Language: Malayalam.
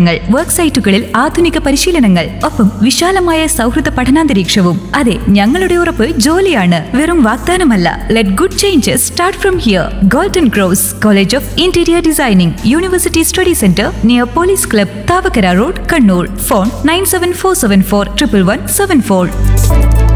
പ്രവർത്തനങ്ങൾ, വർക്ക് സൈറ്റുകളിൽ ആധുനിക പരിശീലനങ്ങൾ, ഒപ്പം വിശാലമായ സൗഹൃദ പഠനാന്തരീക്ഷവും. അതെ, ഞങ്ങളുടെ ഉറപ്പ് ജോലിയാണ്, വെറും വാഗ്ദാനമല്ല. Let good changes start from here. Golden cross college of interior designing, university study centre near police club, Thavakkara road, Kannur. Phone 9747411174.